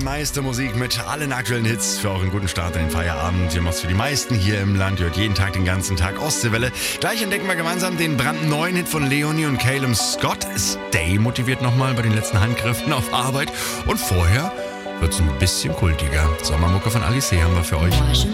meiste Musik mit allen aktuellen Hits für euren guten Start in den Feierabend. Ihr macht's für die meisten hier im Land. Ihr hört jeden Tag, den ganzen Tag Ostseewelle. Gleich entdecken wir gemeinsam den brandneuen Hit von Leonie und Calum Scott. Stay motiviert nochmal bei den letzten Handgriffen auf Arbeit. Und vorher wird's ein bisschen kultiger. Sommermucke von Alice haben wir für euch.